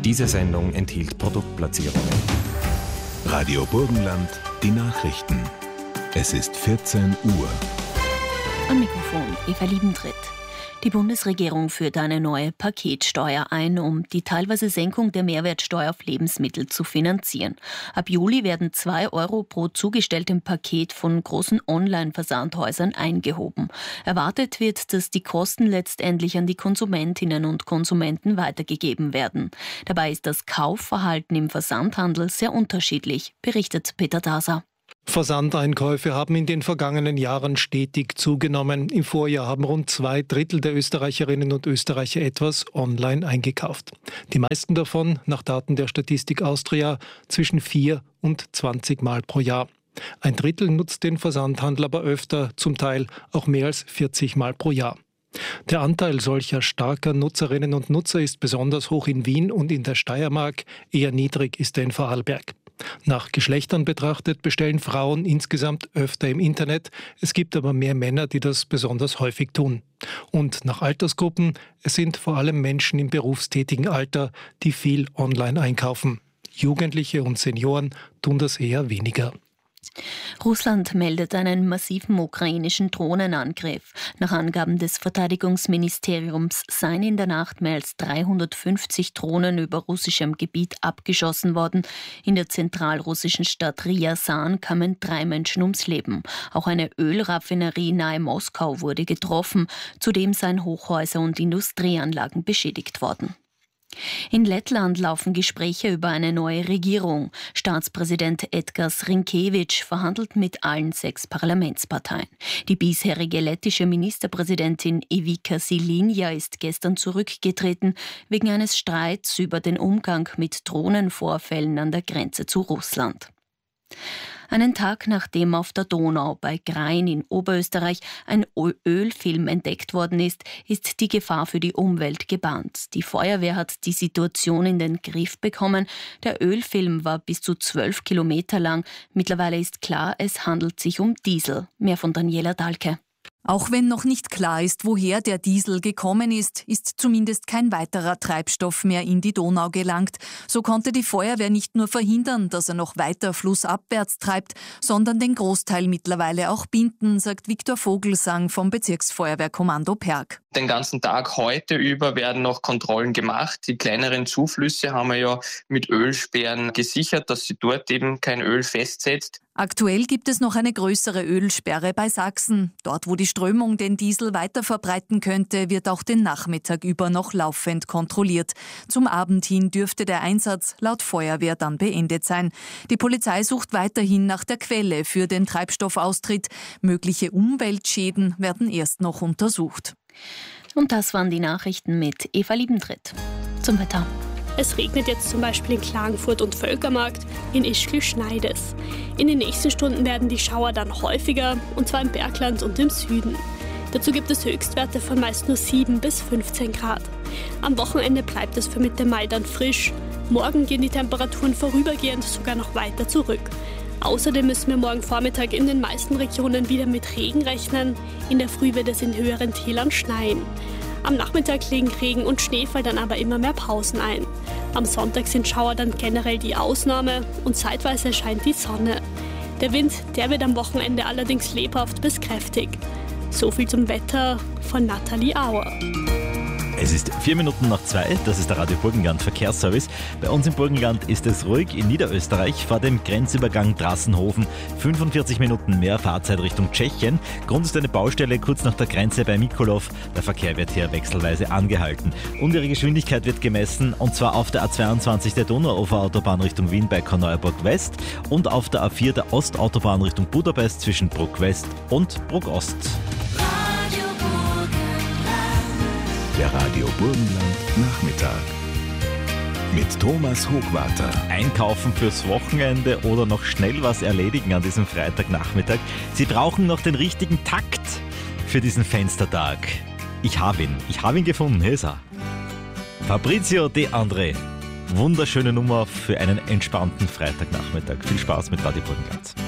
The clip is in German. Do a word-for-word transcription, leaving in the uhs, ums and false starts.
Diese Sendung enthielt Produktplatzierungen. Radio Burgenland, die Nachrichten. Es ist vierzehn Uhr. Am Mikrofon Eva Liebentritt. Die Bundesregierung führt eine neue Paketsteuer ein, um die teilweise Senkung der Mehrwertsteuer auf Lebensmittel zu finanzieren. Ab Juli werden zwei Euro pro zugestelltem Paket von großen Online-Versandhäusern eingehoben. Erwartet wird, dass die Kosten letztendlich an die Konsumentinnen und Konsumenten weitergegeben werden. Dabei ist das Kaufverhalten im Versandhandel sehr unterschiedlich, berichtet Peter Daser. Versandeinkäufe haben in den vergangenen Jahren stetig zugenommen. Im Vorjahr haben rund zwei Drittel der Österreicherinnen und Österreicher etwas online eingekauft. Die meisten davon, nach Daten der Statistik Austria, zwischen vier und zwanzig Mal pro Jahr. Ein Drittel nutzt den Versandhandel aber öfter, zum Teil auch mehr als vierzig Mal pro Jahr. Der Anteil solcher starker Nutzerinnen und Nutzer ist besonders hoch in Wien und in der Steiermark, eher niedrig ist er in Vorarlberg. Nach Geschlechtern betrachtet bestellen Frauen insgesamt öfter im Internet. Es gibt aber mehr Männer, die das besonders häufig tun. Und nach Altersgruppen, es sind vor allem Menschen im berufstätigen Alter, die viel online einkaufen. Jugendliche und Senioren tun das eher weniger. Russland meldet einen massiven ukrainischen Drohnenangriff. Nach Angaben des Verteidigungsministeriums seien in der Nacht mehr als dreihundertfünfzig Drohnen über russischem Gebiet abgeschossen worden. In der zentralrussischen Stadt Ryazan kamen drei Menschen ums Leben. Auch eine Ölraffinerie nahe Moskau wurde getroffen. Zudem seien Hochhäuser und Industrieanlagen beschädigt worden. In Lettland laufen Gespräche über eine neue Regierung. Staatspräsident Edgars Rinkēvičs verhandelt mit allen sechs Parlamentsparteien. Die bisherige lettische Ministerpräsidentin Ivica Siliņa ist gestern zurückgetreten wegen eines Streits über den Umgang mit Drohnenvorfällen an der Grenze zu Russland. Einen Tag nachdem auf der Donau bei Grain in Oberösterreich ein Ölfilm entdeckt worden ist, ist die Gefahr für die Umwelt gebahnt. Die Feuerwehr hat die Situation in den Griff bekommen. Der Ölfilm war bis zu zwölf Kilometer lang. Mittlerweile ist klar, es handelt sich um Diesel. Mehr von Daniela Dahlke. Auch wenn noch nicht klar ist, woher der Diesel gekommen ist, ist zumindest kein weiterer Treibstoff mehr in die Donau gelangt. So konnte die Feuerwehr nicht nur verhindern, dass er noch weiter flussabwärts treibt, sondern den Großteil mittlerweile auch binden, sagt Viktor Vogelsang vom Bezirksfeuerwehrkommando Perg. Den ganzen Tag heute über werden noch Kontrollen gemacht. Die kleineren Zuflüsse haben wir ja mit Ölsperren gesichert, dass sie dort eben kein Öl festsetzt. Aktuell gibt es noch eine größere Ölsperre bei Sachsen. Dort, wo die Strömung den Diesel weiter verbreiten könnte, wird auch den Nachmittag über noch laufend kontrolliert. Zum Abend hin dürfte der Einsatz laut Feuerwehr dann beendet sein. Die Polizei sucht weiterhin nach der Quelle für den Treibstoffaustritt. Mögliche Umweltschäden werden erst noch untersucht. Und das waren die Nachrichten mit Eva Liebentritt. Zum Wetter. Es regnet jetzt zum Beispiel in Klagenfurt und Völkermarkt, in Ischgl schneit es. In den nächsten Stunden werden die Schauer dann häufiger, und zwar im Bergland und im Süden. Dazu gibt es Höchstwerte von meist nur sieben bis fünfzehn Grad. Am Wochenende bleibt es für Mitte Mai dann frisch. Morgen gehen die Temperaturen vorübergehend sogar noch weiter zurück. Außerdem müssen wir morgen Vormittag in den meisten Regionen wieder mit Regen rechnen. In der Früh wird es in höheren Tälern schneien. Am Nachmittag legen Regen und Schneefall dann aber immer mehr Pausen ein. Am Sonntag sind Schauer dann generell die Ausnahme und zeitweise scheint die Sonne. Der Wind, der wird am Wochenende allerdings lebhaft bis kräftig. So viel zum Wetter von Nathalie Auer. Es ist vier Minuten nach zwei, das ist der Radio Burgenland Verkehrsservice. Bei uns im Burgenland ist es ruhig. In Niederösterreich vor dem Grenzübergang Drassenhofen fünfundvierzig Minuten mehr Fahrzeit Richtung Tschechien. Grund ist eine Baustelle kurz nach der Grenze bei Mikolov. Der Verkehr wird hier wechselweise angehalten. Und ihre Geschwindigkeit wird gemessen, und zwar auf der A zweiundzwanzig der Donauuferautobahn Richtung Wien bei Korneuburg West und auf der A vier der Ostautobahn Richtung Budapest zwischen Bruck West und Bruck Ost. Der Radio Burgenland Nachmittag mit Thomas Hochwarter. Einkaufen fürs Wochenende oder noch schnell was erledigen an diesem Freitagnachmittag. Sie brauchen noch den richtigen Takt für diesen Fenstertag. Ich habe ihn. Ich habe ihn gefunden. Hier ist er. Fabrizio De André. Wunderschöne Nummer für einen entspannten Freitagnachmittag. Viel Spaß mit Radio Burgenland.